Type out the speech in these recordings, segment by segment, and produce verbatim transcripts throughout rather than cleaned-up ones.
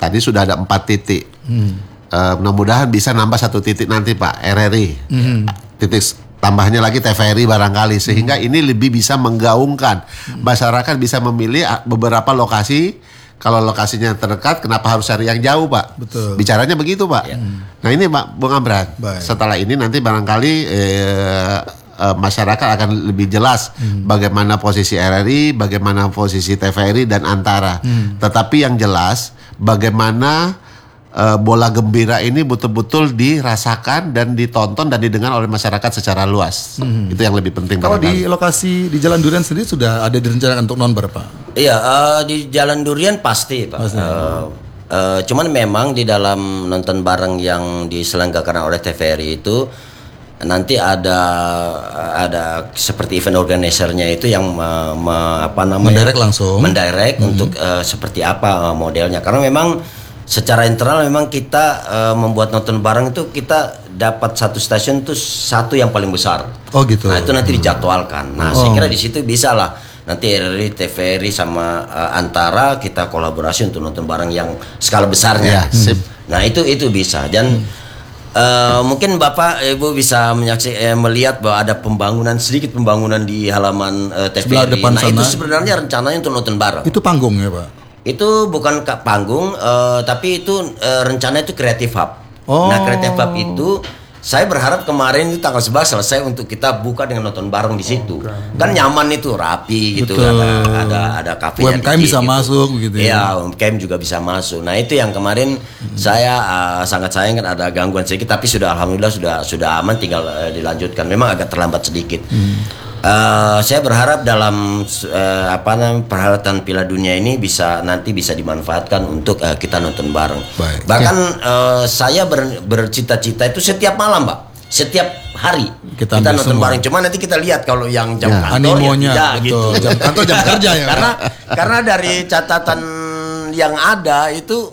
tadi sudah ada empat titik. Hmm. Uh, mudah-mudahan bisa nambah satu titik nanti Pak, R R I. Hmm. Titik tambahnya lagi T V R I barangkali, sehingga hmm. ini lebih bisa menggaungkan. Hmm. Masyarakat bisa memilih beberapa lokasi. Kalau lokasinya terdekat, kenapa harus cari yang jauh, Pak? Betul. Bicaranya begitu, Pak. Ya. Nah ini Pak Bung Amran, setelah ini nanti barangkali eh, eh, masyarakat akan lebih jelas hmm. bagaimana posisi R R I, bagaimana posisi T V R I dan Antara. Hmm. Tetapi yang jelas bagaimana Uh, bola gembira ini betul-betul dirasakan dan ditonton dan didengar oleh masyarakat secara luas. Hmm. Itu yang lebih penting. Kalau di lokasi di Jalan Durian sendiri sudah ada direncanakan untuk nonbar, Pak? Iya, uh, di Jalan Durian pasti, Pak. Pasti. Uh, uh, cuman memang di dalam nonton bareng yang diselenggarakan oleh T V R I itu nanti ada ada seperti event organizer-nya itu yang me, me, apa namanya? Mendirect langsung. Mendirect hmm. untuk uh, seperti apa uh, modelnya. Karena memang secara internal memang kita uh, membuat nonton bareng itu kita dapat satu stasiun itu satu yang paling besar. Oh gitu. Nah itu nanti dijadwalkan. Nah oh. saya kira di situ bisa lah. Nanti R R I, T V R I sama uh, Antara kita kolaborasi untuk nonton bareng yang skala besarnya. Ya, sip. Nah itu itu bisa. Dan hmm. uh, mungkin Bapak Ibu bisa menyaksikan eh, melihat bahwa ada pembangunan sedikit pembangunan di halaman uh, T V R I. Nah sana. Itu sebenarnya rencananya untuk nonton bareng. Itu panggung ya Pak? Itu bukan panggung, uh, tapi itu uh, rencana itu Creative Hub. Oh. Nah Creative Hub itu saya berharap kemarin itu tanggal sebelas selesai untuk kita buka dengan nonton bareng di situ. Oh, okay. Kan nyaman itu, rapi gitu. Betul. Ada ada ada kafe. U M K M bisa gitu. Masuk gitu ya. Iya, U M K M juga bisa masuk. Nah itu yang kemarin hmm. saya uh, sangat sayang kan ada gangguan sedikit, tapi sudah alhamdulillah sudah sudah aman, tinggal uh, dilanjutkan. Memang agak terlambat sedikit. Hmm. Uh, saya berharap dalam uh, apa namanya perhelatan Piala Dunia ini bisa nanti bisa dimanfaatkan untuk uh, kita nonton bareng. Baik. Bahkan uh, saya ber, bercita-cita itu setiap malam, Pak, setiap hari kita, kita nonton semua. Bareng. Cuma nanti kita lihat kalau yang jam ya, kantor animonya, ya tidak gitu. Jam kantor jam kerja ya. Karena karena dari catatan yang ada itu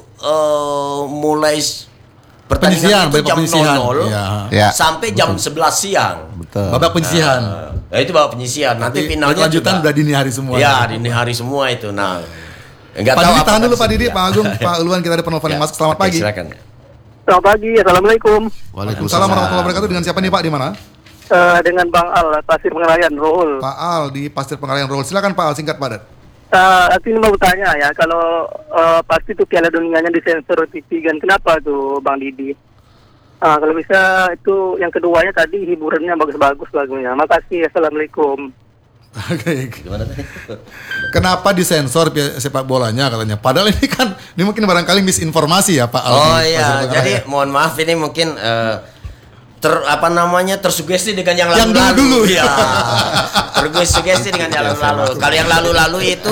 uh, mulai pertandingan itu jam nol nol ya. Ya. Sampai jam betul. sebelas siang. Betul. Babak penyisihan. Uh, nah itu babak penyisihan. Nanti Jadi, finalnya lanjutan udah dini hari semua. Ya, dini hari semua itu. Nah, enggak Pak tahu Didi, apa tahan dulu Pak Didi, Pak Agung, Pak Uluan, kita ada penelpon yang masuk. Selamat Oke, pagi. Silakan. Selamat pagi. Assalamualaikum. Waalaikumsalam warahmatullahi wabarakatuh. Dengan siapa nih Pak, di mana? Uh, dengan Bang Al, Pasir Pengarayan, Rohul. Pak Al di Pasir Pengarayan, Rohul. Silakan Pak Al, singkat padat. Uh, aku ini mau tanya ya, kalau uh, pasti tuh Piala Dunianya disensor T V kan, kenapa tuh Bang Didi? Ah, kalau bisa itu yang keduanya tadi hiburannya bagus-bagus lagunya. Makasih. Assalamualaikum. Oke. Kenapa disensor sepak bolanya katanya? Padahal ini kan ini mungkin barangkali misinformasi ya Pak. Oh iya. Jadi mohon maaf ini mungkin uh, ter apa namanya tersugesti dengan yang lalu-lalu. Yang dulu. Ya. Tersugesti dengan yang lalu-lalu. Kalau yang lalu-lalu itu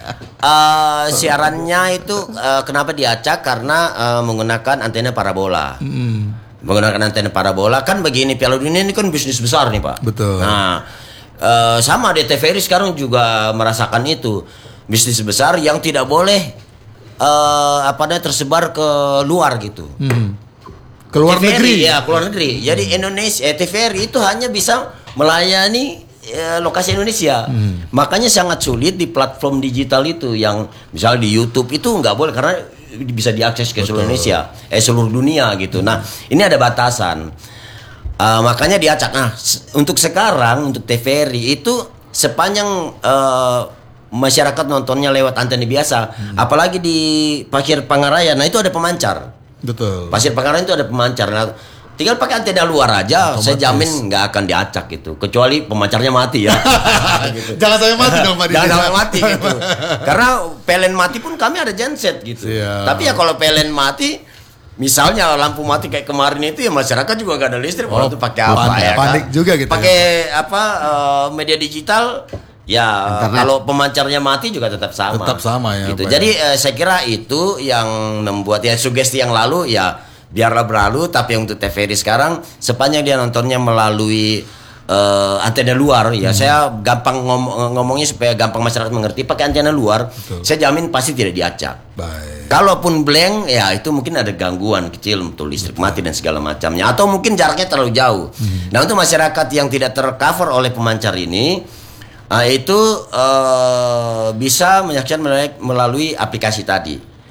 uh, siarannya itu uh, kenapa diacak karena uh, menggunakan antena parabola. Hmm. Menggunakan antena parabola kan begini, Piala Dunia ini kan bisnis besar nih Pak. Betul. Nah e, sama di T V R I sekarang juga merasakan itu bisnis besar yang tidak boleh e, apa namanya tersebar ke luar gitu. Hmm. Ke luar negeri. Ya, ke luar negeri. Jadi Indonesia eh, T V R I itu hanya bisa melayani eh, lokasi Indonesia. Hmm. Makanya sangat sulit di platform digital itu yang misalnya di YouTube itu nggak boleh karena bisa diakses ke seluruh Indonesia, eh seluruh dunia gitu. Nah, ini ada batasan. Uh, makanya diacak. Nah, untuk sekarang untuk T V R I itu sepanjang uh, masyarakat nontonnya lewat antena biasa, hmm. apalagi di Pasir Pangarayan, nah itu ada pemancar. Betul. Pasir Pangarayan itu ada pemancar. Nah, tinggal pakai antena luar aja, otomatis. Saya jamin nggak akan diacak gitu, kecuali pemancarnya mati ya. Gitu. Jangan sampai mati dong Pak Didi. Jangan sampai mati gitu. Karena P L N mati pun kami ada genset gitu. Siap. Tapi ya kalau P L N mati, misalnya lampu mati kayak kemarin itu ya masyarakat juga nggak ada listrik. Oh, itu pakai apa panik, ya? Panik kan? juga gitu. Pakai ya. apa uh, media digital? Ya internet. Kalau pemancarnya mati juga tetap sama. Tetap sama ya. Gitu. Jadi ya. uh, saya kira itu yang membuat ya sugesti yang lalu ya. Biarlah berlalu, tapi untuk T V R I sekarang sepanjang dia nontonnya melalui uh, antena luar ya, hmm. saya gampang ngom- ngomongnya supaya gampang masyarakat mengerti, pakai antena luar. Betul. Saya jamin pasti tidak diacak. Baik. Kalaupun blank ya itu mungkin ada gangguan kecil untuk listrik mati dan segala macamnya, atau mungkin jaraknya terlalu jauh. Hmm. Nah untuk masyarakat yang tidak tercover oleh pemancar ini, uh, itu uh, bisa menyaksikan melalui aplikasi tadi.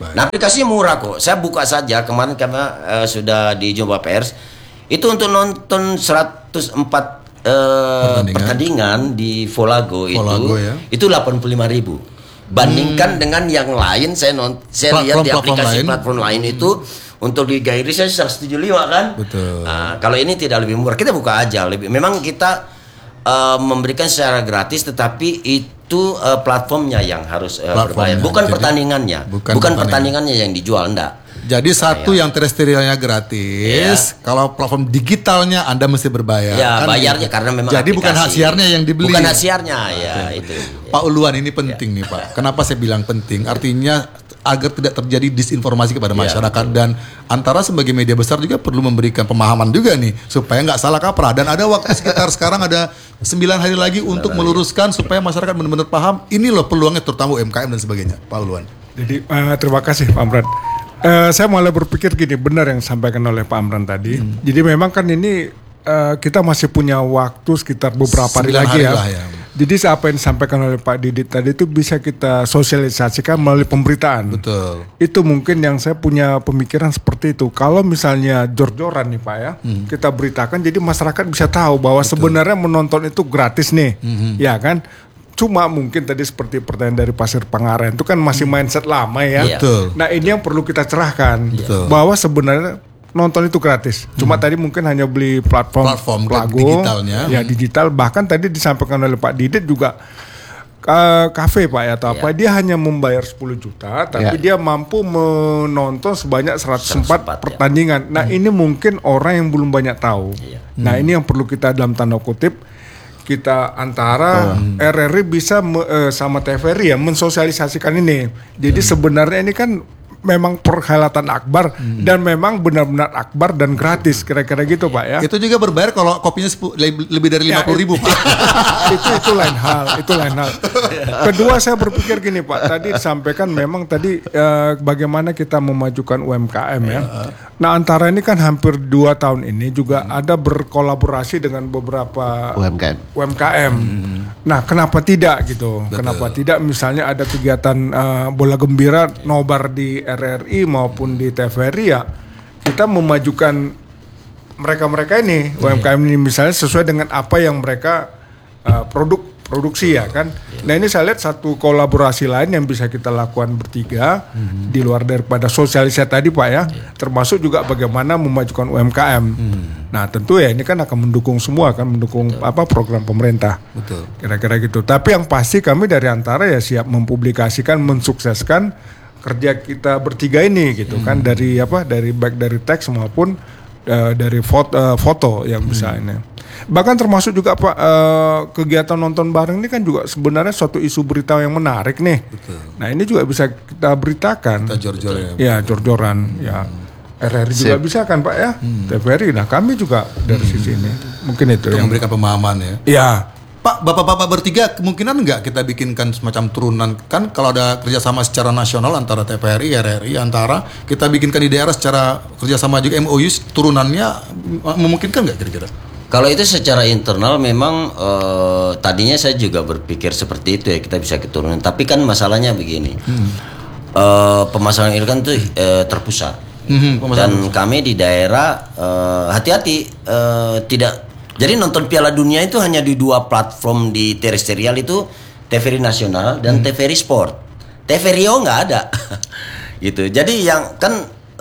Baik. Nah, aplikasinya murah kok. Saya buka saja kemarin karena uh, sudah di jumpa pers. Itu untuk nonton seratus empat uh, pertandingan. pertandingan di Volago, Volago itu ya. itu delapan puluh lima ribu. Bandingkan hmm. dengan yang lain, saya non, saya platform, lihat di aplikasi platform, platform lain, lain itu hmm. untuk Liga Inggris saya seratus tujuh puluh lima kan. Betul. Nah, kalau ini tidak lebih murah, kita buka aja. Lebih, memang kita uh, memberikan secara gratis, tetapi itu uh, platformnya yang harus uh, berbayar, bukan Jadi, pertandingannya, bukan, bukan pertandingannya yang dijual, enggak. Jadi satu yang terestrialnya gratis, ya. Kalau platform digitalnya Anda mesti berbayar. Ya, kan bayarnya gitu. karena memang Jadi aplikasi. Bukan hak siarnya yang dibeli. Bukan hak siarnya, ya okay. itu. Pak Uluan, ini penting ya. nih Pak. Kenapa saya bilang penting? Artinya agar tidak terjadi disinformasi kepada masyarakat ya, dan antara sebagai media besar juga perlu memberikan pemahaman juga nih supaya nggak salah kaprah. Dan ada waktu sekitar sekarang ada sembilan hari lagi untuk meluruskan supaya masyarakat benar-benar paham. Ini loh peluangnya terutama U M K M dan sebagainya, Pak Uluan. Jadi uh, terima kasih Pak Amran. Uh, saya mulai berpikir gini, benar yang disampaikan oleh Pak Amran tadi. Hmm. Jadi memang kan ini uh, kita masih punya waktu sekitar beberapa hari lagi ya. ya. Jadi apa yang disampaikan oleh Pak Didit tadi itu bisa kita sosialisasikan melalui pemberitaan. Betul. Itu mungkin yang saya punya pemikiran seperti itu. Kalau misalnya jor-joran nih Pak ya, hmm. kita beritakan jadi masyarakat bisa tahu bahwa Betul. sebenarnya menonton itu gratis nih, hmm. ya kan? Cuma mungkin tadi seperti pertanyaan dari Pasir Pangaren itu kan masih mindset lama ya. Betul. Nah ini yang perlu kita cerahkan Betul. bahwa sebenarnya nonton itu gratis. Cuma hmm. tadi mungkin hanya beli platform, platform lagu, digitalnya. Ya digital. Bahkan tadi disampaikan oleh Pak Didit juga uh, kafe Pak ya atau yeah. apa dia hanya membayar sepuluh juta, tapi yeah. dia mampu menonton sebanyak seratus empat pertandingan. Ya. Nah hmm. ini mungkin orang yang belum banyak tahu. Yeah. Nah hmm. ini yang perlu kita dalam tanda kutip kita antara hmm. R R I bisa me, uh, sama T V R I ya mensosialisasikan ini. Jadi hmm. sebenarnya ini kan memang perhelatan akbar hmm. dan memang benar-benar akbar dan gratis kira-kira gitu Pak ya. Itu juga berbayar kalau kopinya sepu, lebih dari lima puluh ribu Pak. itu itu lain hal, itu lain hal. Kedua saya berpikir gini Pak, tadi disampaikan memang tadi eh, bagaimana kita memajukan U M K M ya. Nah antara ini kan hampir dua tahun ini juga hmm. ada berkolaborasi dengan beberapa U M K M. U M K M. Hmm. Nah kenapa tidak gitu? Betul. Kenapa tidak misalnya ada kegiatan uh, bola gembira nobar di R R I maupun di T V R I ya kita memajukan mereka-mereka ini yeah. U M K M ini misalnya sesuai dengan apa yang mereka uh, produk produksi ya kan. Yeah. Nah ini saya lihat satu kolaborasi lain yang bisa kita lakukan bertiga mm-hmm. di luar daripada sosialisasi tadi Pak ya, yeah. termasuk juga bagaimana memajukan U M K M. Mm. Nah tentu ya ini kan akan mendukung semua kan mendukung Betul. apa program pemerintah. Betul. Kira-kira gitu. Tapi yang pasti kami dari antara ya siap mempublikasikan, mensukseskan kerja kita bertiga ini gitu hmm. kan dari apa dari baik dari teks maupun uh, dari foto, uh, foto yang bisa hmm. ini. Bahkan termasuk juga Pak uh, kegiatan nonton bareng ini kan juga sebenarnya suatu isu berita yang menarik nih. Betul. Nah ini juga bisa kita beritakan. Kita jor-jor ya. Ya jor-joran hmm. ya. R R I juga Sip. bisa kan Pak ya. Hmm. T V R I. Nah kami juga dari hmm. sisi ini mungkin itu untuk yang memberikan pemahaman ya. Ya. Pak, bapak-bapak bertiga kemungkinan nggak kita bikinkan semacam turunan kan kalau ada kerjasama secara nasional antara T V R I, R R I, antara kita bikinkan di daerah secara kerjasama juga M O U turunannya memungkinkan nggak kira-kira? Kalau itu secara internal memang uh, tadinya saya juga berpikir seperti itu ya kita bisa keturunan. Tapi kan masalahnya begini, hmm. uh, pemasaran ini kan tuh uh, terpusat hmm, dan kami di daerah uh, hati-hati uh, tidak. Jadi nonton Piala Dunia itu hanya di dua platform di terestrial itu T V R I Nasional dan hmm. T V R I Sport. T V R I O nggak ada, gitu. Jadi yang kan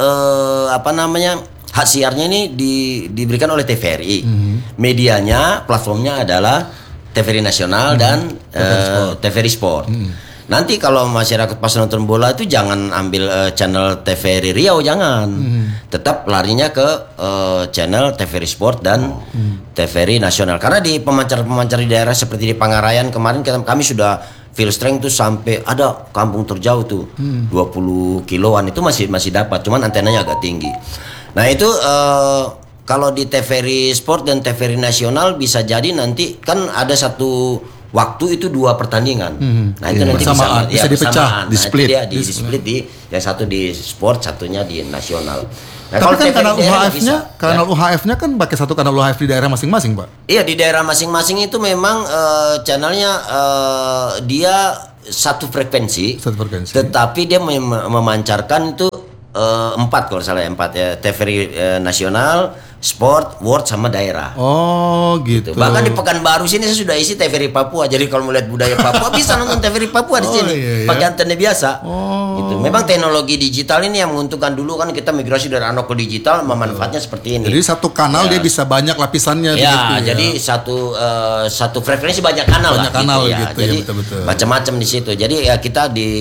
eh, apa namanya hak siarnya ini di, diberikan oleh T V R I. Hmm. Medianya platformnya adalah T V R I Nasional hmm. dan eh, T V R I Sport. Hmm. Nanti kalau masyarakat pas nonton bola itu jangan ambil uh, channel T V R I Riau, jangan. Hmm. Tetap larinya ke uh, channel T V R I Sport dan hmm. T V R I Nasional. Karena di pemancar-pemancar di daerah seperti di Pangarayan kemarin kita, kami sudah field strength tuh sampai ada kampung terjauh tuh hmm. dua puluh kiloan itu masih masih dapat, cuman antenanya agak tinggi. Nah itu uh, kalau di T V R I Sport dan T V R I Nasional bisa jadi nanti kan ada satu waktu itu dua pertandingan. Hmm. Nah itu yeah. nanti bersamaan, bisa, bisa ya, dipecah, di split, nah, di, di split di yang satu di sport, satunya di nasional. Nah, tapi kan kanal U H F-nya, kanal ya? U H F-nya kan pakai satu kanal U H F di daerah masing-masing, Pak. Iya di daerah masing-masing itu memang uh, channelnya uh, dia satu frekuensi, Satu frekuensi. tetapi dia mem- memancarkan itu uh, empat kalau salah empat ya, T V R I uh, nasional, sport, world sama daerah. Oh gitu. Bahkan di Pekanbaru sini saya sudah isi T V R I Papua. Jadi kalau melihat budaya Papua bisa nonton T V R I Papua di Oh, sini. iya, iya. Pakai antena biasa. Oh. Gitu. Memang teknologi digital ini yang menguntungkan. Dulu kan kita migrasi dari analog ke digital, memanfaatnya seperti ini. Jadi satu kanal Ya. dia bisa banyak lapisannya. Ya, begitu, jadi satu uh, satu frekuensi banyak kanal Banyak lah. kanal gitu, ya. gitu, ya, Jadi betul-betul. macam-macam di situ. Jadi ya kita di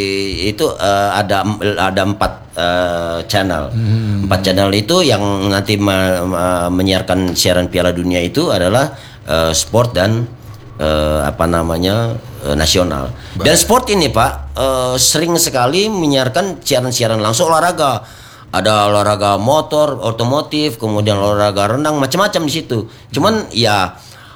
itu uh, ada ada empat uh, channel. Hmm. Empat channel itu yang nanti me- me- menyiarkan siaran Piala Dunia itu adalah uh, sport dan uh, apa namanya uh, nasional. Dan sport ini Pak uh, sering sekali menyiarkan siaran-siaran langsung olahraga. Ada olahraga motor, otomotif, kemudian olahraga renang, macam-macam di situ. Cuman ya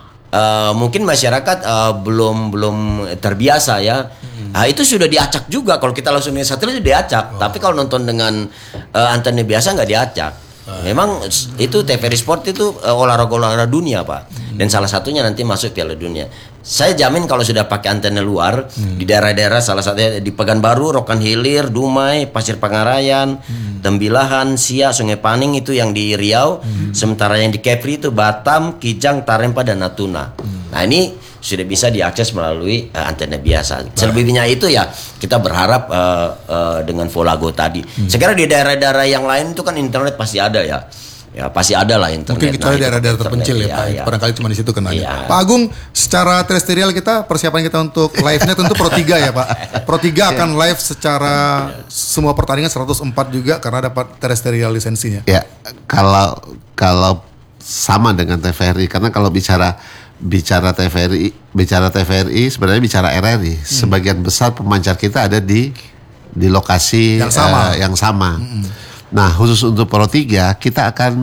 uh, mungkin masyarakat uh, belum belum terbiasa ya. Nah, itu sudah diacak juga kalau kita langsung dengan satelit itu diacak. Tapi kalau nonton dengan uh, antena biasa nggak diacak. Memang s- itu T V R I Sport itu uh, olahraga-olahraga dunia Pak. Dan salah satunya nanti masuk Piala Dunia. Saya jamin kalau sudah pakai antena luar di daerah-daerah salah satunya di Pekanbaru, Rokan Hilir, Dumai, Pasir Pangarayan, Tembilahan, Siak, Sungai Paning itu yang di Riau. Sementara yang di Kepri itu Batam, Kijang, Tarempa dan Natuna. Nah ini sudah bisa diakses melalui uh, antena biasa. Selebihnya itu ya kita berharap uh, uh, dengan Volago tadi. Sekarang di daerah-daerah yang lain itu kan internet pasti ada ya. Ya pasti ada lah internet. Mungkin kita Nah, itu daerah-daerah internet, terpencil ya, iya, Pak. iya. Barangkali cuma di situ kenanya. Iya. Pak Agung, secara terestrial kita persiapan kita untuk live-nya tentu Pro tiga ya, Pak. Pro tiga akan live secara semua pertandingan seratus empat juga karena dapat terestrial lisensinya. Ya, kalau kalau sama dengan T V R I karena kalau bicara bicara T V R I, bicara T V R I sebenarnya bicara R R I. Sebagian besar pemancar kita ada di di lokasi Yang sama. eh, yang sama. Nah, khusus untuk Pro tiga kita akan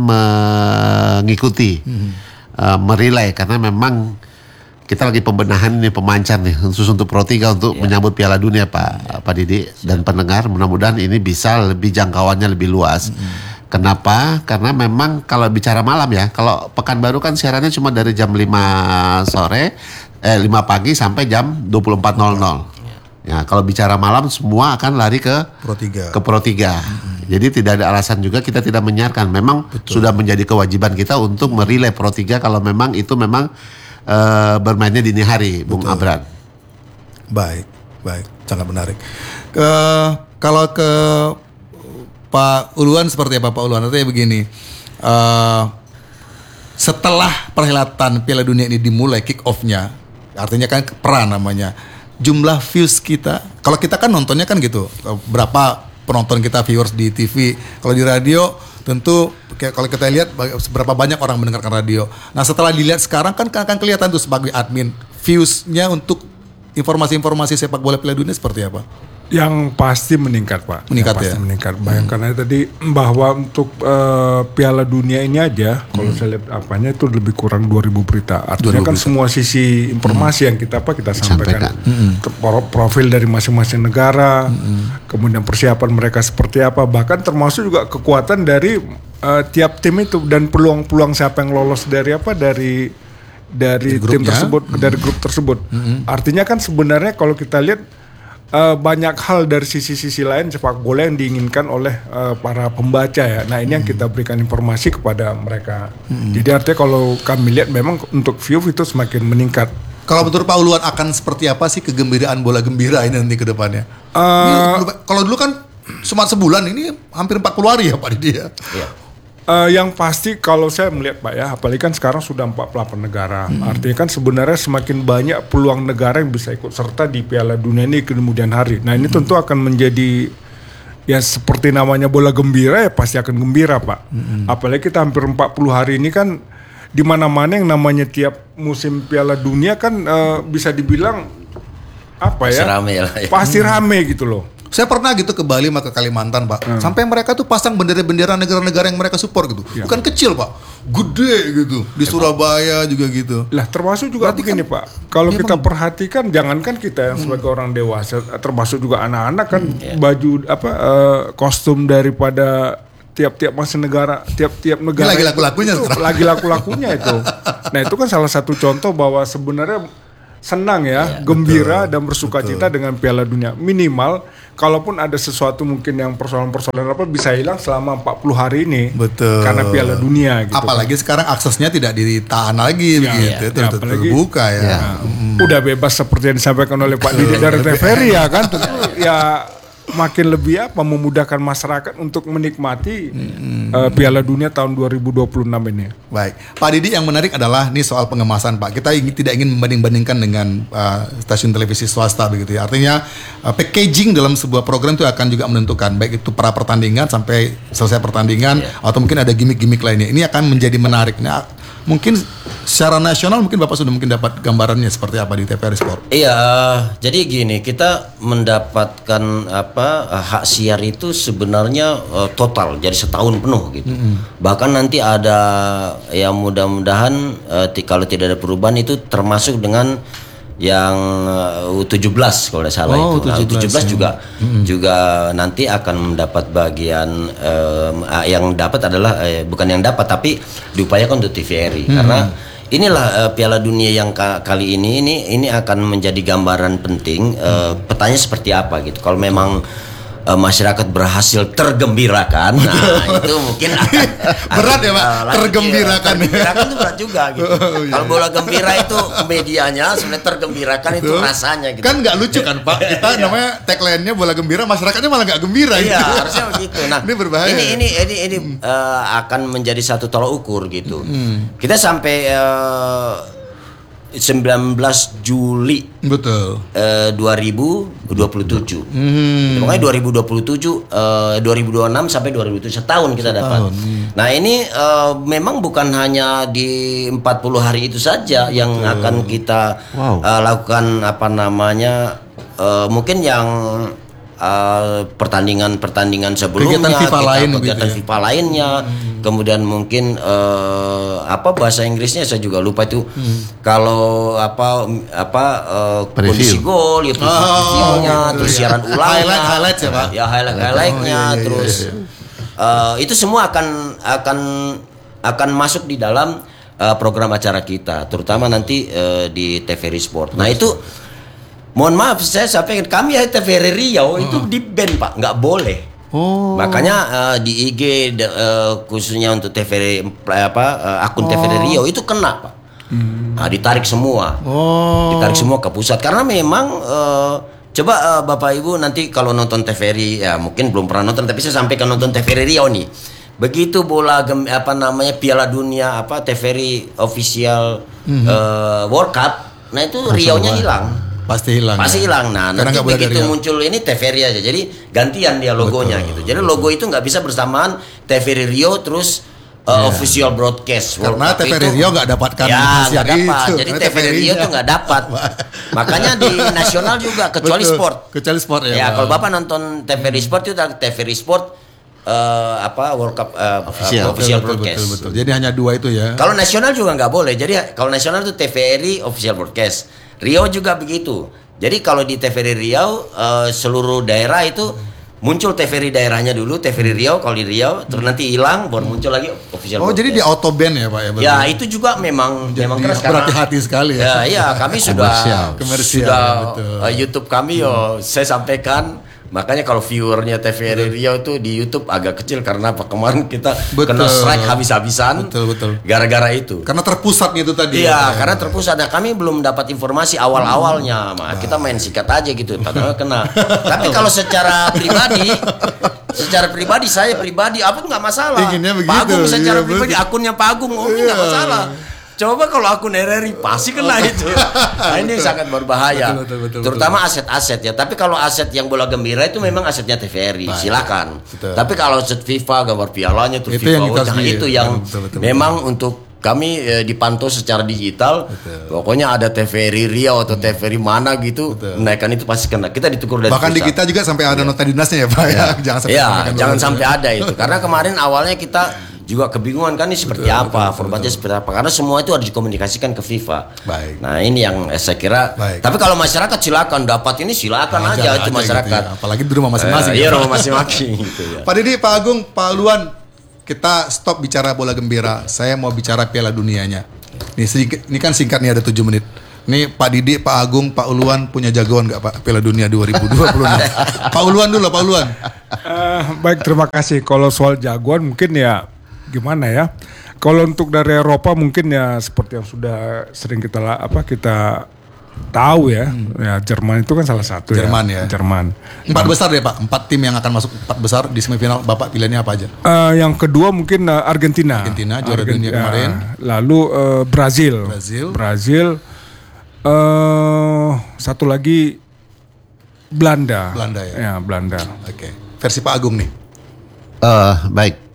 mengikuti eh, merilai karena memang kita lagi pembenahan ini pemancar nih khusus untuk Pro tiga untuk menyambut Piala Dunia Pak Pak Didi dan pendengar, mudah-mudahan ini bisa lebih jangkauannya lebih luas. Kenapa? Karena memang kalau bicara malam ya, kalau Pekanbaru kan siarannya cuma dari jam lima sore, eh lima pagi sampai jam dua puluh empat nol nol. Ya, kalau bicara malam semua akan lari ke Pro tiga. ke Pro tiga. Jadi tidak ada alasan juga kita tidak menyiarkan. Memang sudah menjadi kewajiban kita untuk merilai Pro tiga kalau memang itu memang eh, bermainnya dini hari, Bung Abran. Baik, baik, sangat menarik. Ke kalau ke Pak Uluan seperti apa Pak Uluan? Artinya begini, eh, setelah perhelatan Piala Dunia ini dimulai kick off-nya, artinya kan pra namanya, jumlah views kita, kalau kita kan nontonnya kan gitu, berapa penonton kita viewers di T V, kalau di radio tentu kayak kalau kita lihat baga- seberapa banyak orang mendengarkan radio. Nah setelah dilihat sekarang kan akan kelihatan tuh sebagai admin viewsnya untuk informasi-informasi sepak bola Piala Dunia seperti apa? Yang pasti meningkat Pak. Meningkat, Yang pasti ya? meningkat. Bayangkan aja tadi bahwa untuk eh, Piala Dunia ini aja, kalau saya lihat apanya itu lebih kurang dua ribu berita. Artinya kan semua sisi informasi yang kita apa kita sampaikan. Ter- pro- Profil dari masing-masing negara, kemudian persiapan mereka seperti apa, bahkan termasuk juga kekuatan dari eh, tiap tim itu dan peluang-peluang siapa yang lolos dari apa dari dari Dari tim grupnya. tersebut dari grup tersebut. Artinya kan sebenarnya kalau kita lihat Uh, banyak hal dari sisi-sisi lain sepak bola yang diinginkan oleh uh, para pembaca ya. Nah ini yang kita berikan informasi kepada mereka. Jadi artinya kalau kami lihat memang untuk view itu semakin meningkat. Kalau menurut Pak Uluan akan seperti apa sih kegembiraan bola gembira ini nanti ke depannya? Uh, Ini, kalau dulu kan cuma sebulan, ini hampir empat puluh hari ya Pak Didi ya? Iya. Uh, yang pasti kalau saya melihat Pak ya, apalagi kan sekarang sudah empat puluh delapan negara. Artinya kan sebenarnya semakin banyak peluang negara yang bisa ikut serta di Piala Dunia ini kemudian hari. Nah ini tentu akan menjadi ya seperti namanya bola gembira ya pasti akan gembira Pak. Apalagi kita hampir empat puluh hari ini kan di mana-mana yang namanya tiap musim Piala Dunia kan uh, bisa dibilang apa Pasti ya? rame lah ya. Pasti rame gitu loh. Saya pernah gitu ke Bali sama ke Kalimantan Pak. Sampai mereka tuh pasang bendera-bendera negara-negara yang mereka support gitu. Bukan kecil Pak, gede gitu. Di Surabaya juga gitu. Lah termasuk juga Berarti begini kan Pak, kalau dia kita mem- perhatikan, jangankan kita yang sebagai orang dewasa, termasuk juga anak-anak kan baju apa eh, kostum daripada tiap-tiap masing negara, tiap-tiap negara lagi itu- laku-lakunya itu sekarang. lagi laku-lakunya itu. Nah itu kan salah satu contoh bahwa sebenarnya senang ya, ya gembira betul, dan bersukacita dengan Piala Dunia. Minimal kalaupun ada sesuatu mungkin yang persoalan-persoalan apa bisa hilang selama empat puluh hari ini. Betul. Karena Piala Dunia gitu. Apalagi kan sekarang aksesnya tidak ditahan lagi ya, begitu, ya, ya, terbuka ya. ya. Hmm. Udah bebas seperti yang disampaikan oleh Pak Didi dari T V R I ya kan. Tentu ya makin lebih apa memudahkan masyarakat untuk menikmati hmm. uh, Piala Dunia tahun dua ribu dua puluh enam ini. Baik, Pak Didi, yang menarik adalah nih soal pengemasan, Pak. Kita ingin, tidak ingin membanding-bandingkan dengan uh, stasiun televisi swasta begitu ya. Artinya uh, packaging dalam sebuah program itu akan juga menentukan baik itu pra pertandingan sampai selesai pertandingan yeah. atau mungkin ada gimmick-gimmick lainnya. Ini akan menjadi menarik. Nah, mungkin secara nasional mungkin Bapak sudah mungkin dapat gambarannya seperti apa di T V R I Sport. Iya, uh, jadi gini, kita mendapatkan apa uh, hak siar itu sebenarnya uh, total, jadi setahun penuh gitu. Mm-hmm. Bahkan nanti ada yang mudah-mudahan uh, t- kalau tidak ada perubahan itu termasuk dengan yang uh, U tujuh belas kalau tidak salah oh, itu. Nah, U tujuh belas juga mm-hmm. juga nanti akan mendapat bagian um, uh, yang dapat adalah uh, bukan yang dapat tapi diupayakan untuk T V R I mm-hmm. karena inilah uh, Piala Dunia yang ka- kali ini ini ini akan menjadi gambaran penting uh, mm-hmm. petanya seperti apa gitu. Kalau memang uh, masyarakat berhasil tergembirakan, nah itu mungkin akan berat ya Pak, uh, tergembirakan. Tergembirakan itu berat juga gitu. Oh, iya. Kalau bola gembira itu medianya, sebenarnya tergembirakan itu rasanya gitu. Kan nggak lucu kan Pak? Kita namanya tagline-nya bola gembira, masyarakatnya malah nggak gembira. Iya, gitu. harusnya begitu. Nah, ini berbahaya. Ini ini ini, ini hmm. uh, akan menjadi satu tolak ukur gitu. Hmm. Kita sampai uh, sembilan belas Juli betul uh, dua ribu dua puluh tujuh. Hmm. Pokoknya dua ribu dua puluh tujuh uh, dua ribu dua puluh enam sampai dua ribu dua puluh tujuh setahun kita dapat. Hmm. Nah, ini uh, memang bukan hanya di empat puluh hari itu saja yang betul. akan kita wow. uh, lakukan apa namanya uh, mungkin yang Uh, pertandingan-pertandingan sebelumnya, kegiatan FIFA kita, lain, kegiatan gitu ya? FIFA lainnya, hmm. kemudian mungkin uh, apa bahasa Inggrisnya saya juga lupa itu. Hmm. Kalau apa apa uh, kondisi gol, ya previewnya, oh, terus iya. siaran ulang, highlight highlight ya Pak, ya highlight highlightnya, oh, iya, iya, terus iya, iya. Uh, itu semua akan akan akan masuk di dalam uh, program acara kita, terutama nanti uh, di T V R I Sport. Nah itu mohon maaf, saya sampaikan kami ya T V R I Riau oh. itu di ban Pak, nggak boleh. Oh. Makanya uh, di I G uh, khususnya untuk T V R I apa uh, akun oh. T V R I Riau itu kena Pak. Hmm. Nah, ditarik semua, oh. ditarik semua ke pusat karena memang uh, coba uh, Bapak Ibu nanti kalau nonton T V R I ya mungkin belum pernah nonton tapi saya sampaikan nonton T V R I Riau nih. Begitu bola gem, apa namanya Piala Dunia apa T V R I official mm-hmm. uh, World Cup, nah itu Riau-nya hilang. Pasti hilang. Pasti ya? hilang. Nah, karena nanti begitu muncul ini T V R I aja. Jadi gantian dia logonya betul, gitu. Jadi logo itu nggak bisa bersamaan T V R I Rio terus uh, yeah. official broadcast. Karena T V R I Rio nggak dapatkan ya, nggak dapat. Itu. Jadi T V R I Rio tuh nggak dapat. Makanya di nasional juga kecuali betul, sport. Kecuali sport ya. Ya kalau Bapak nonton T V R I Sport itu T V R I Sport uh, apa World Cup uh, official, uh, official betul, broadcast. Betul, betul, betul. Jadi hanya dua itu ya. Kalau nasional juga nggak boleh. Jadi kalau nasional itu T V R I official broadcast. Rio juga begitu. Jadi kalau di T V R I Riau uh, seluruh daerah itu muncul T V R I daerahnya dulu, T V R I Riau kalau di Riau, terus nanti hilang baru muncul lagi official. Oh, broadcast. Jadi di auto ban ya Pak ya? Betul. Ya itu juga memang jadi memang keras berhati-hati sekali ya. Ya, ya kami sudah komersial, sudah betul. Uh, YouTube kami yo saya sampaikan. Makanya kalau viewernya T V R I Riau itu di YouTube agak kecil karena apa kemarin kita betul. kena strike habis-habisan. Betul betul. Gara-gara itu. Karena terpusat itu tadi. Iya, ya, karena terpusat. Nah, kami belum dapat informasi awal-awalnya. Nah, kita main sikat aja gitu. Tadinya kena. Tapi kalau secara pribadi, secara pribadi saya pribadi apa nggak masalah. Inginnya begitu. Pak Agung secara iya, pribadi betul. akunnya Pak Agung, oh nggak iya. masalah. Coba kalau akun R R I pasti kena itu. Nah, ini sangat berbahaya. Betul, betul, betul, terutama betul. aset-aset ya. Tapi kalau aset yang bola gembira itu memang asetnya T V R I, baik. Silakan. Betul. Tapi kalau aset FIFA, gambar pialanya tuh FIFA, yang nah, itu yang betul, betul, memang betul. untuk kami eh, dipantau secara digital. Betul. Pokoknya ada T V R I Riau atau T V R I mana gitu, menaikkan itu pasti kena. Kita ditegur dari bahkan pusat. di kita juga sampai ada ya. nota dinasnya ya Pak ya. Jangan sampai ya, jangan sampai ada itu. Karena kemarin awalnya kita juga kebingungan kan ini seperti betul, apa, betul, formatnya betul. seperti apa. Karena semua itu harus dikomunikasikan ke FIFA. Baik. Nah ini yang saya kira. Baik. Tapi kalau masyarakat silakan dapat ini silakan nah, aja itu masyarakat. Gitu ya. Apalagi di rumah masing-masing. Eh, iya rumah masing-masing. gitu ya. Pak Didi, Pak Agung, Pak Luan, kita stop bicara bola gembira. Saya mau bicara Piala Dunianya. Ini, ini kan singkat nih ada tujuh menit. Nih Pak Didi, Pak Agung, Pak Uluan punya jagoan nggak Pak Piala Dunia dua ribu dua puluh enam? Pak Uluan dulu, Pak Uluan. Uh, baik, terima kasih. Kalau soal jagoan mungkin ya gimana ya? Kalau untuk dari Eropa mungkin ya seperti yang sudah sering kita apa kita tahu ya, hmm. ya Jerman itu kan salah satu Jerman ya. ya. Jerman. Empat besar deh Pak, empat tim yang akan masuk empat besar di semifinal. Bapak pilihannya apa aja? Uh, yang kedua mungkin uh, Argentina. Argentina juara Argentina, dunia kemarin. Lalu uh, Brazil. Brazil. Brazil. Uh, satu lagi Belanda. Belanda ya. Ya Belanda. Oke. Okay. Versi Pak Agung nih. Uh, baik.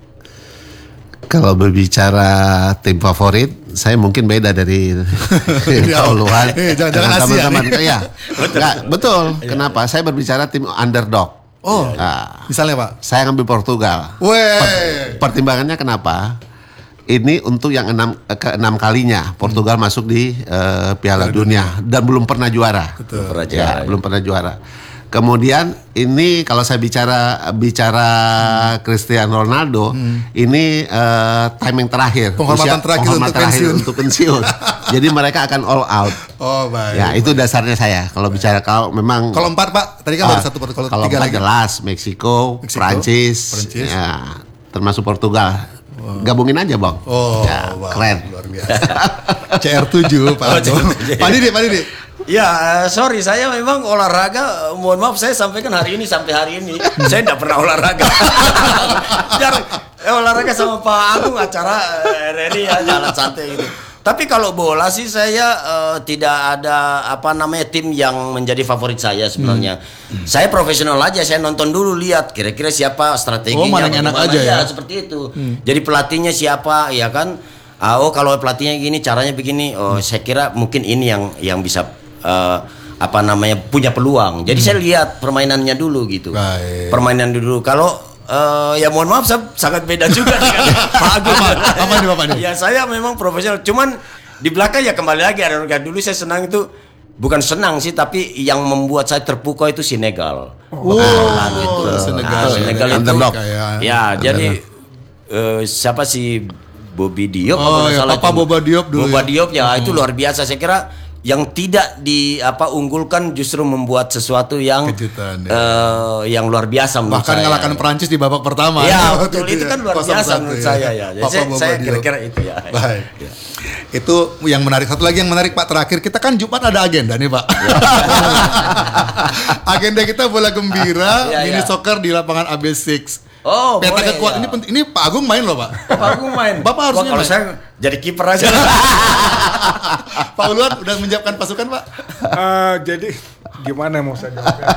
Kalau berbicara tim favorit, saya mungkin beda dari Pak Uluan. Jangan-jangan teman-teman. Ya, enggak, betul. Kenapa? Saya berbicara tim underdog. Oh, nah, misalnya Pak? Saya ngambil Portugal. Weh. Pertimbangannya kenapa? Ini untuk yang enam ke enam kalinya Portugal hmm. masuk di uh, Piala Dunia dan belum pernah juara. Betul. Ya, belum pernah juara. Kemudian ini kalau saya bicara bicara hmm. Cristiano Ronaldo, hmm. ini uh, timing terakhir, penghormatan terakhir, penghormatan untuk, terakhir pensiun. untuk pensiun. Jadi mereka akan all out. Oh baik. Ya itu baik. dasarnya saya. Kalau baik. bicara kalau memang. Kalau empat Pak, tadi kan uh, baru satu. Kalau, kalau tiga empat lagi. jelas Meksiko, Meksiko Prancis, Prancis. Ya, termasuk Portugal. Wow. Gabungin aja Bang. Oh, ya, wow, keren. Luar biasa. C R tujuh Pak. Oh, Pak Didi, Pak Didi. Ya, sorry, saya memang olahraga, mohon maaf saya sampaikan hari ini sampai hari ini saya tidak pernah olahraga. Jarang eh, olahraga sama Pak Agung acara R R I ya jalan santai gitu. Tapi kalau bola sih saya uh, tidak ada apa namanya tim yang menjadi favorit saya sebenarnya. Hmm. Saya profesional aja, saya nonton dulu lihat kira-kira siapa strateginya. Oh, mana enak aja ya. ya seperti itu. Hmm. Jadi pelatihnya siapa, ya kan? Ah, oh kalau pelatihnya gini, caranya begini. Oh, saya kira mungkin ini yang yang bisa Uh, apa namanya punya peluang. Jadi hmm. saya lihat permainannya dulu gitu. Baik. Permainan dulu. Kalau uh, ya mohon maaf saya sangat beda juga dengan Pak Agung. Apa nih Bapak nih? Ya saya memang profesional. Cuman di belakang ya kembali lagi ada orang dulu saya senang itu bukan senang sih tapi yang membuat saya terpukau itu Senegal. Oh, nah, itu. Senegal. Nah, Senegal itu. Kayak, ya jadi uh, siapa sih Bobby Diop? Oh ya, Papa Boba Diop dulu. Boba ya. Diop ya hmm. itu luar biasa. Saya kira yang tidak di apa unggulkan justru membuat sesuatu yang kejutan, ya. uh, yang luar biasa menurut bahkan saya. ngalahkan Prancis di babak pertama. Ya, betul itu, itu kan luar biasa menurut ya. saya ya. Jadi saya, saya kira-kira itu ya. Baik. Ya. Itu yang menarik. Satu lagi yang menarik Pak terakhir, kita kan Jumat ada agenda nih Pak. Ya. Agenda kita bola gembira, ya, mini ya. soccer di lapangan A B enam. Oh, peta boleh, kekuatan ya. ini penting. Ini Pak Agung main loh Pak. Pak Agung main. Bapak harusnya kalau main. saya jadi kiper aja. Pak Uluan udah menyiapkan pasukan Pak? Uh, jadi gimana mau saya jawabnya?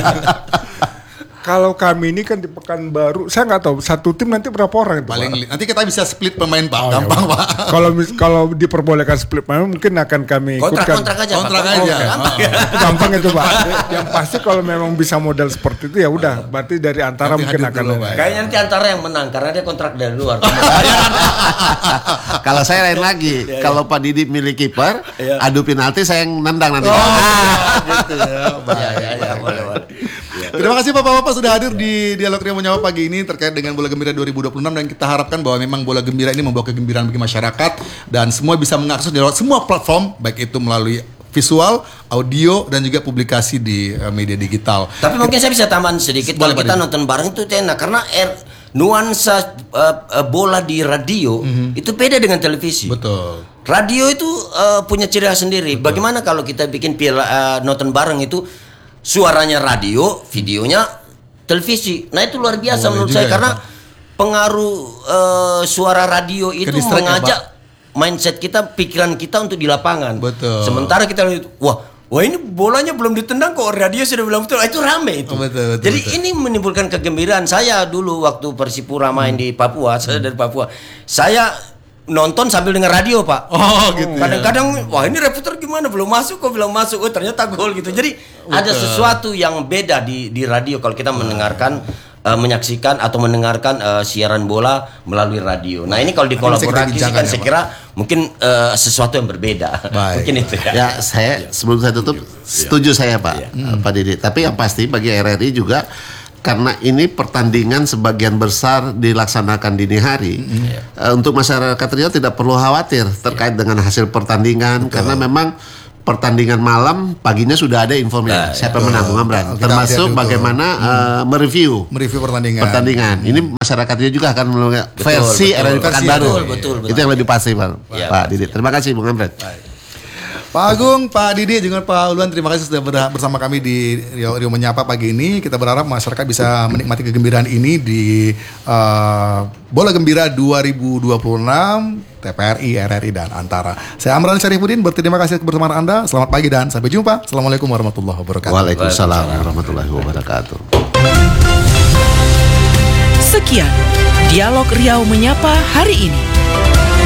Kalau kami ini kan di Pekanbaru, saya nggak tahu satu tim nanti berapa orang itu. Paling Pak? Nanti kita bisa split pemain Pak, oh, gampang ya, Pak. Kalau kalau diperbolehkan split pemain mungkin akan kami kontrak, ikutkan. Kontrak aja. Kontrak Pak. aja. Oh, gampang. Oh, gampang itu Pak. Yang pasti kalau memang bisa modal seperti itu ya udah. Berarti dari antara nanti mungkin akan. Kayaknya nanti antara yang menang karena dia kontrak dari luar. Kalau saya lain lagi, ya, kalau ya. Pak Didi milik kiper, ya. adu penalti saya yang nendang nanti. Oh, gitu ya. Ya, ya, ya, boleh, boleh. Ya. Terima kasih Bapak-bapak sudah hadir di Dialog Ria Menyapa pagi ini terkait dengan Bola Gembira dua ribu dua puluh enam dan kita harapkan bahwa memang Bola Gembira ini membawa kegembiraan bagi masyarakat dan semua bisa mengakses lewat semua platform baik itu melalui visual, audio dan juga publikasi di uh, media digital. Tapi mungkin saya bisa tambahan sedikit kalau kita nonton bareng itu enak karena er, nuansa uh, uh, bola di radio mm-hmm. itu beda dengan televisi. Betul. Radio itu uh, punya ciri khas sendiri. Betul. Bagaimana kalau kita bikin uh, nonton bareng itu suaranya radio, videonya televisi. Nah itu luar biasa boleh menurut saya ya, karena Pak. pengaruh uh, suara radio itu mengajak ya, mindset kita, pikiran kita untuk di lapangan. Betul. Sementara kita lihat, wah, wah ini bolanya belum ditendang kok radio sudah bilang betul. Itu rame itu. Oh, betul, betul, Jadi betul. ini menimbulkan kegembiraan. Saya dulu waktu Persipura main hmm. di Papua, saya dari Papua. Saya nonton sambil dengar radio Pak. Oh gitu. Kadang-kadang ya. wah ini reporter gimana belum masuk kok belum masuk. Oh ternyata gol gitu. Jadi betul. ada sesuatu yang beda di di radio kalau kita mendengarkan uh, menyaksikan atau mendengarkan uh, siaran bola melalui radio. Nah ini kalau dikolaborasikan ya, saya kira mungkin uh, sesuatu yang berbeda. Baik. Mungkin itu ya. Ya saya sebelum saya tutup setuju saya Pak ya. hmm. Pak Didi. Tapi yang pasti bagi R R I juga karena ini pertandingan sebagian besar dilaksanakan dini hari, mm-hmm. uh, untuk masyarakat Riau tidak perlu khawatir terkait yeah. dengan hasil pertandingan. Betul. Karena memang pertandingan malam, paginya sudah ada infonya Nah, siapa menang, Bung Amran. Kita Termasuk lihat dulu. bagaimana uh, mereview Mereview pertandingan. pertandingan. Ini masyarakatnya juga akan melihat versi betul. R R I Pekanbaru. Betul, betul, betul. Itu yang lebih pasti, Pak. Ya, Pak Didi. Terima kasih, Bung Amran. Pak Agung, Pak Didi, juga Pak Uluan, terima kasih sudah ber- bersama kami di Rio, Rio Menyapa pagi ini. Kita berharap masyarakat bisa menikmati kegembiraan ini di uh, Bola Gembira dua ribu dua puluh enam T P R I, R R I, dan Antara. Saya Amran Syarifuddin, berterima kasih kebersamaan Anda. Selamat pagi dan sampai jumpa. Assalamualaikum warahmatullahi wabarakatuh. Waalaikumsalam warahmatullahi wabarakatuh. Sekian Dialog Riau Menyapa hari ini.